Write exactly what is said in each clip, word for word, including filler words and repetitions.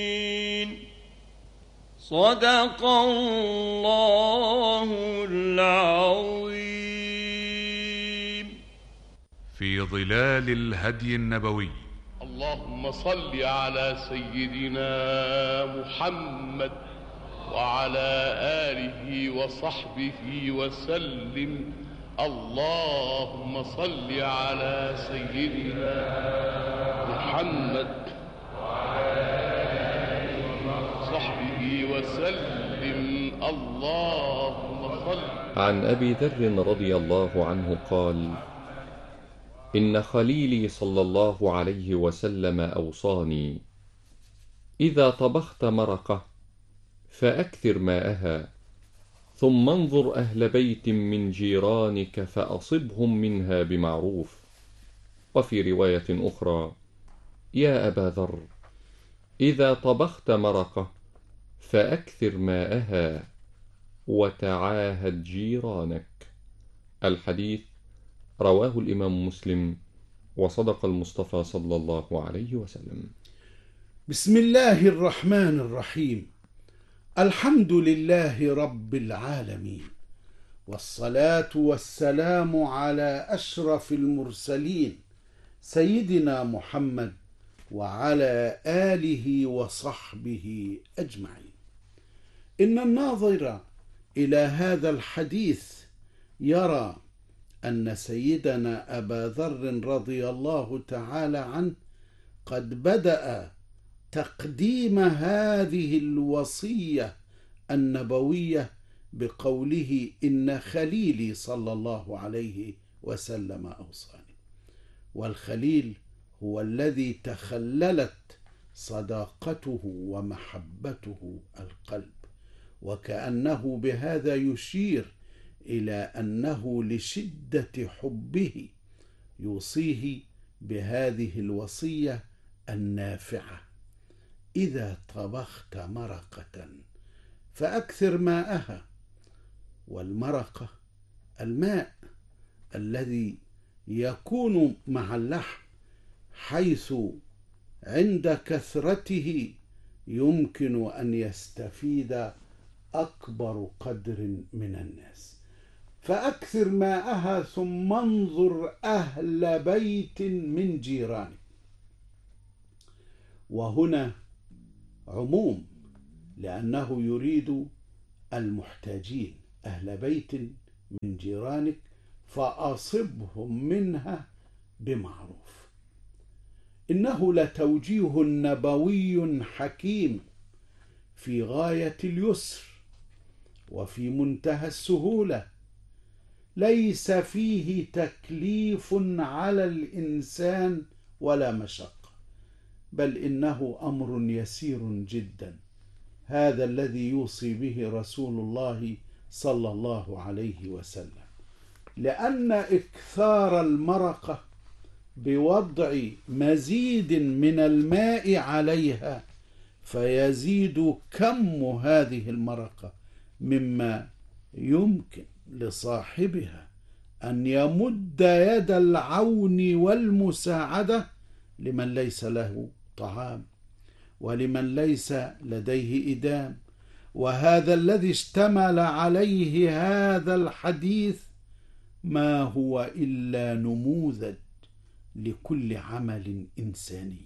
صدق الله العظيم. في ظلال الهدي النبوي. اللهم صل على سيدنا محمد وعلى آله وصحبه وسلم. اللهم صل على سيدنا محمد وعلى آله وصحبه وسلم. اللهم صل. عن أبي ذر رضي الله عنه قال: إن خليلي صلى الله عليه وسلم أوصاني: إذا طبخت مرقة فأكثر ماءها، ثم انظر أهل بيت من جيرانك فأصبهم منها بمعروف. وفي رواية أخرى: يا أبا ذر، إذا طبخت مرقة فأكثر ماءها وتعاهد جيرانك. الحديث رواه الإمام مسلم، وصدق المصطفى صلى الله عليه وسلم. بسم الله الرحمن الرحيم. الحمد لله رب العالمين، والصلاة والسلام على أشرف المرسلين سيدنا محمد وعلى آله وصحبه أجمعين. إن الناظر إلى هذا الحديث يرى أن سيدنا أبا ذر رضي الله تعالى عنه قد بدأ تقديم هذه الوصية النبوية بقوله: إن خليلي صلى الله عليه وسلم أوصاني. والخليل هو الذي تخللت صداقته ومحبته القلب، وكأنه بهذا يشير إلى أنه لشدة حبه يوصيه بهذه الوصية النافعة: إذا طبخت مرقة فأكثر ماءها. والمرقة الماء الذي يكون مع اللحم، حيث عند كثرته يمكن أن يستفيد أكبر قدر من الناس. فأكثر ماءها ثم انظر أهل بيت من جيرانك. وهنا عموم، لأنه يريد المحتاجين، أهل بيت من جيرانك فأصبهم منها بمعروف. إنه لتوجيه نبوي حكيم في غاية اليسر وفي منتهى السهولة، ليس فيه تكليف على الإنسان ولا مشقة، بل إنه أمر يسير جدا. هذا الذي يوصي به رسول الله صلى الله عليه وسلم، لأن إكثار المرقة بوضع مزيد من الماء عليها فيزيد كم هذه المرقة، مما يمكن لصاحبها أن يمد يد العون والمساعدة لمن ليس له طعام ولمن ليس لديه إدام. وهذا الذي اشتمل عليه هذا الحديث ما هو إلا نموذج لكل عمل إنساني،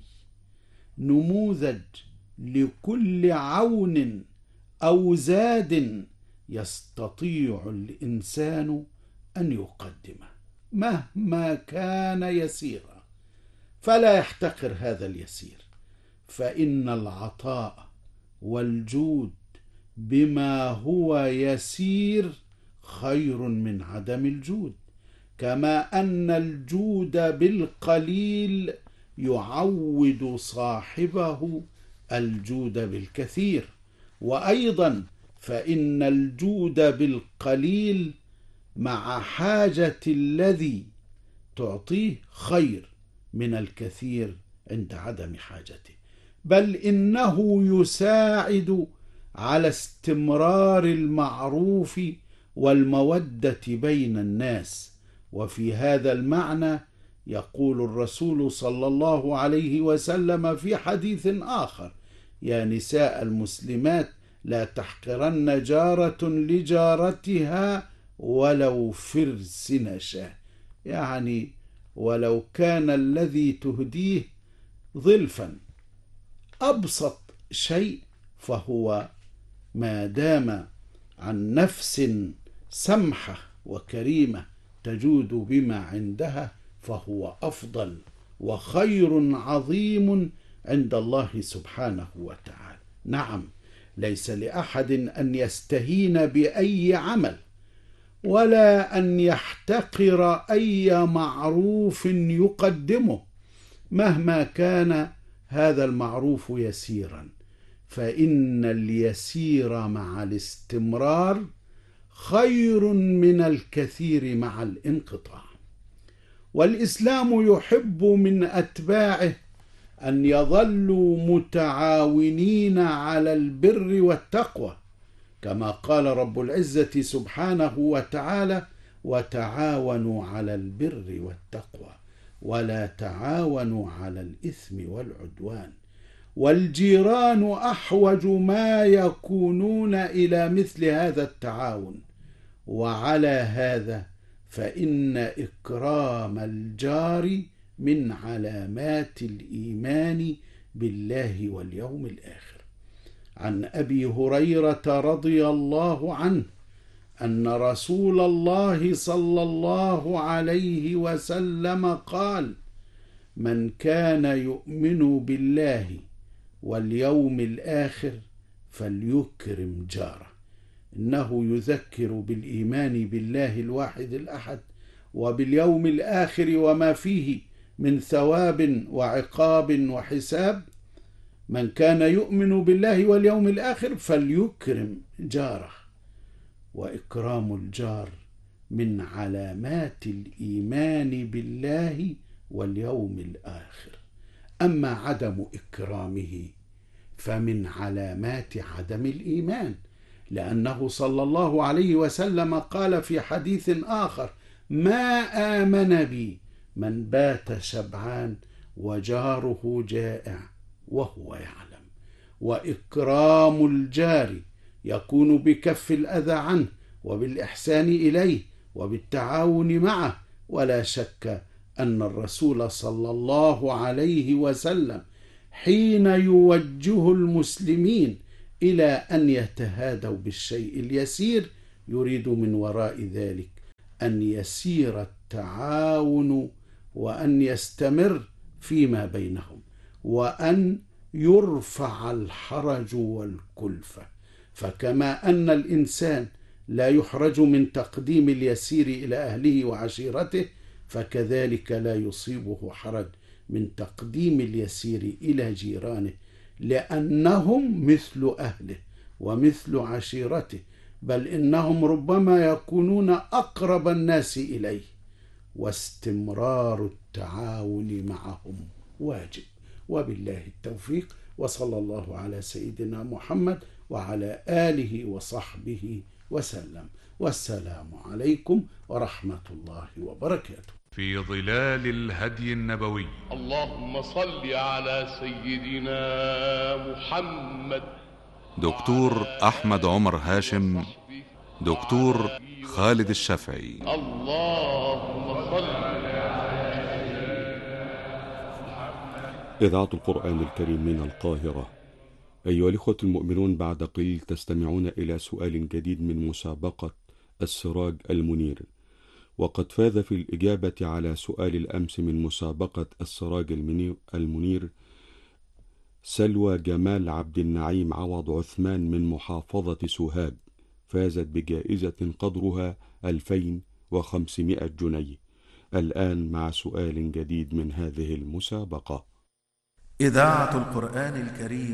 نموذج لكل عون أو زاد يستطيع الإنسان أن يقدمه مهما كان يسيرا، فلا يحتقر هذا اليسير، فإن العطاء والجود بما هو يسير خير من عدم الجود، كما أن الجود بالقليل يعود صاحبه الجود بالكثير. وأيضا فإن الجود بالقليل مع حاجة الذي تعطيه خير من الكثير عند عدم حاجته، بل إنه يساعد على استمرار المعروف والمودة بين الناس. وفي هذا المعنى يقول الرسول صلى الله عليه وسلم في حديث آخر: يا نساء المسلمات لا تحقرن جارة لجارتها ولو فرس نشاه، يعني ولو كان الذي تهديه ضلفا. أبسط شيء فهو ما دام عن نفس سمحة وكريمة تجود بما عندها فهو أفضل وخير عظيم عند الله سبحانه وتعالى. نعم، ليس لأحد أن يستهين بأي عمل ولا أن يحتقر أي معروف يقدمه مهما كان هذا المعروف يسيرا، فإن اليسير مع الاستمرار خير من الكثير مع الانقطاع. والإسلام يحب من أتباعه أن يظلوا متعاونين على البر والتقوى، كما قال رب العزة سبحانه وتعالى: وتعاونوا على البر والتقوى ولا تعاونوا على الإثم والعدوان. والجيران أحوج ما يكونون إلى مثل هذا التعاون، وعلى هذا فإن إكرام الجار من علامات الإيمان بالله واليوم الآخر. عن أبي هريرة رضي الله عنه أن رسول الله صلى الله عليه وسلم قال: من كان يؤمن بالله واليوم الآخر فليكرم جاره. إنه يذكر بالإيمان بالله الواحد الأحد وباليوم الآخر وما فيه من ثواب وعقاب وحساب. من كان يؤمن بالله واليوم الآخر فليكرم جاره. وإكرام الجار من علامات الإيمان بالله واليوم الآخر. أما عدم إكرامه فمن علامات عدم الإيمان، لأنه صلى الله عليه وسلم قال في حديث آخر: ما آمن بي من بات شبعان وجاره جائع وهو يعلم. وإكرام الجار يكون بكف الأذى عنه وبالإحسان إليه وبالتعاون معه. ولا شك أن الرسول صلى الله عليه وسلم حين يوجه المسلمين إلى أن يتهادوا بالشيء اليسير يريد من وراء ذلك أن يسير التعاون وأن يستمر فيما بينهم وأن يرفع الحرج والكلفة. فكما أن الإنسان لا يحرج من تقديم اليسير إلى أهله وعشيرته، فكذلك لا يصيبه حرج من تقديم اليسير إلى جيرانه، لأنهم مثل أهله ومثل عشيرته، بل إنهم ربما يكونون أقرب الناس إليه. واستمرار التعاون معهم واجب. وبالله التوفيق، وصلى الله على سيدنا محمد وعلى آله وصحبه وسلم. والسلام عليكم ورحمة الله وبركاته. في ظلال الهدي النبوي. اللهم صل على سيدنا محمد. دكتور أحمد عمر هاشم، دكتور خالد الشافعي. اللهم صل. إذاعة القرآن الكريم من القاهرة. أيها الإخوة المؤمنون، بعد قليل تستمعون إلى سؤال جديد من مسابقة السراج المنير. وقد فاز في الإجابة على سؤال الأمس من مسابقة السراج المنير سلوى جمال عبد النعيم عوض عثمان من محافظة سوهاج، فازت بجائزة قدرها ألفين وخمسمائة جنيه. الآن مع سؤال جديد من هذه المسابقة. إذاعة القرآن الكريم